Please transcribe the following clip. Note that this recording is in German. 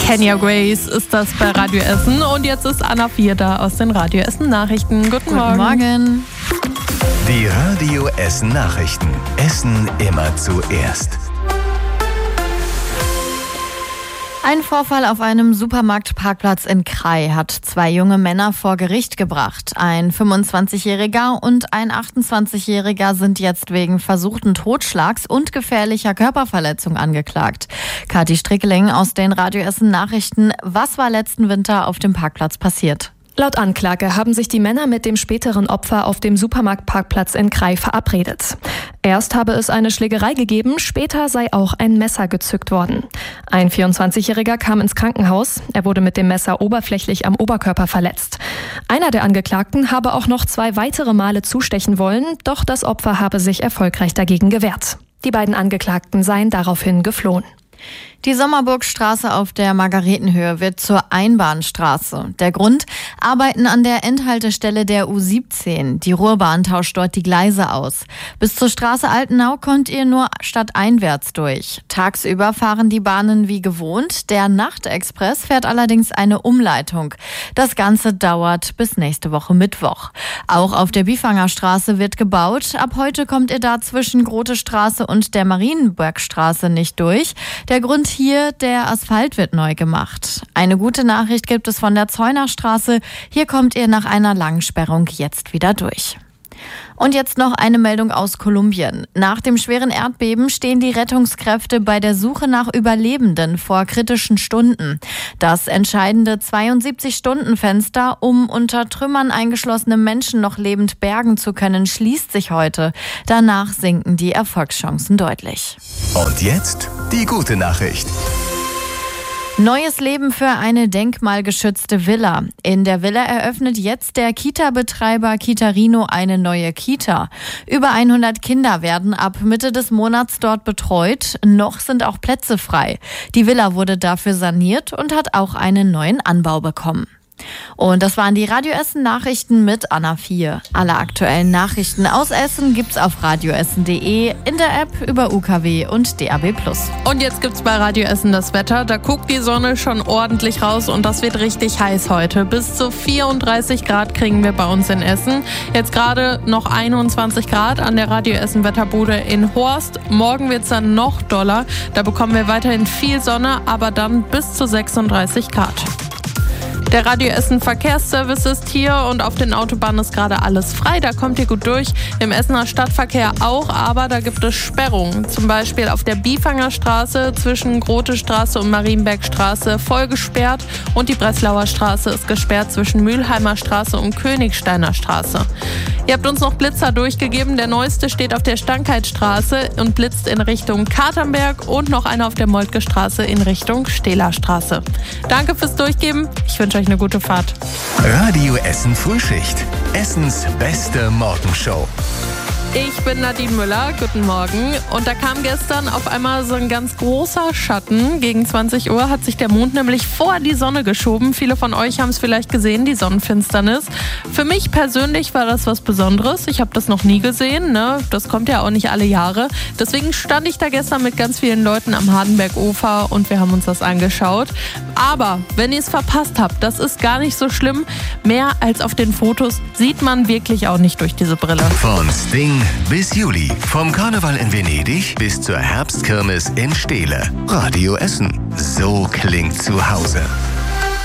Kenya Grace ist das bei Radio Essen. Und jetzt ist Anna 4 da aus den Radio Essen Nachrichten. Guten Morgen. Die Radio Essen Nachrichten. Essen immer zuerst. Ein Vorfall auf einem Supermarktparkplatz in Krai hat 2 junge Männer vor Gericht gebracht. Ein 25-Jähriger und ein 28-Jähriger sind jetzt wegen versuchten Totschlags und gefährlicher Körperverletzung angeklagt. Kathi Strickeling aus den Radio Essen Nachrichten. Was war letzten Winter auf dem Parkplatz passiert? Laut Anklage haben sich die Männer mit dem späteren Opfer auf dem Supermarktparkplatz in Krai verabredet. Erst habe es eine Schlägerei gegeben, später sei auch ein Messer gezückt worden. Ein 24-Jähriger kam ins Krankenhaus. Er wurde mit dem Messer oberflächlich am Oberkörper verletzt. Einer der Angeklagten habe auch noch 2 weitere Male zustechen wollen, doch das Opfer habe sich erfolgreich dagegen gewehrt. Die beiden Angeklagten seien daraufhin geflohen. Die Sommerburgstraße auf der Margaretenhöhe wird zur Einbahnstraße. Der Grund? Arbeiten an der Endhaltestelle der U17. Die Ruhrbahn tauscht dort die Gleise aus. Bis zur Straße Altenau kommt ihr nur stadteinwärts durch. Tagsüber fahren die Bahnen wie gewohnt. Der Nachtexpress fährt allerdings eine Umleitung. Das Ganze dauert bis nächste Woche Mittwoch. Auch auf der Bifangerstraße wird gebaut. Ab heute kommt ihr da zwischen Grotestraße und der Marienbergstraße nicht durch. Der Grund hier, der Asphalt wird neu gemacht. Eine gute Nachricht gibt es von der Zeunerstraße. Hier kommt ihr nach einer langen Sperrung jetzt wieder durch. Und jetzt noch eine Meldung aus Kolumbien. Nach dem schweren Erdbeben stehen die Rettungskräfte bei der Suche nach Überlebenden vor kritischen Stunden. Das entscheidende 72-Stunden-Fenster, um unter Trümmern eingeschlossene Menschen noch lebend bergen zu können, schließt sich heute. Danach sinken die Erfolgschancen deutlich. Und jetzt die gute Nachricht. Neues Leben für eine denkmalgeschützte Villa. In der Villa eröffnet jetzt der Kita-Betreiber Kitarino eine neue Kita. Über 100 Kinder werden ab Mitte des Monats dort betreut. Noch sind auch Plätze frei. Die Villa wurde dafür saniert und hat auch einen neuen Anbau bekommen. Und das waren die Radio Essen Nachrichten mit Anna 4. Alle aktuellen Nachrichten aus Essen gibt's auf radioessen.de, in der App, über UKW und DAB+. Und jetzt gibt's bei Radio Essen das Wetter. Da guckt die Sonne schon ordentlich raus und das wird richtig heiß heute. Bis zu 34 Grad kriegen wir bei uns in Essen. Jetzt gerade noch 21 Grad an der Radio Essen Wetterbude in Horst. Morgen wird's dann noch doller. Da bekommen wir weiterhin viel Sonne, aber dann bis zu 36 Grad. Der Radio Essen Verkehrsservice ist hier und auf den Autobahnen ist gerade alles frei. Da kommt ihr gut durch. Im Essener Stadtverkehr auch, aber da gibt es Sperrungen. Zum Beispiel auf der Bifangerstraße zwischen Grotestraße und Marienbergstraße voll gesperrt. Und die Breslauer Straße ist gesperrt zwischen Mülheimer Straße und Königsteiner Straße. Ihr habt uns noch Blitzer durchgegeben. Der neueste steht auf der Stankheitstraße und blitzt in Richtung Katernberg und noch einer auf der Moltke Straße in Richtung Stehlerstraße. Danke fürs Durchgeben. Ich wünsche euch eine gute Fahrt. Radio Essen Frühschicht. Essens beste Morgenshow. Ich bin Nadine Müller, guten Morgen. Und da kam gestern auf einmal so ein ganz großer Schatten. Gegen 20 Uhr hat sich der Mond nämlich vor die Sonne geschoben. Viele von euch haben es vielleicht gesehen, die Sonnenfinsternis. Für mich persönlich war das was Besonderes. Ich habe das noch nie gesehen, ne? Das kommt ja auch nicht alle Jahre. Deswegen stand ich da gestern mit ganz vielen Leuten am Hardenbergufer und wir haben uns das angeschaut. Aber wenn ihr es verpasst habt, das ist gar nicht so schlimm. Mehr als auf den Fotos sieht man wirklich auch nicht durch diese Brille. Von Sting bis Juli. Vom Karneval in Venedig bis zur Herbstkirmes in Steele. Radio Essen. So klingt zu Hause.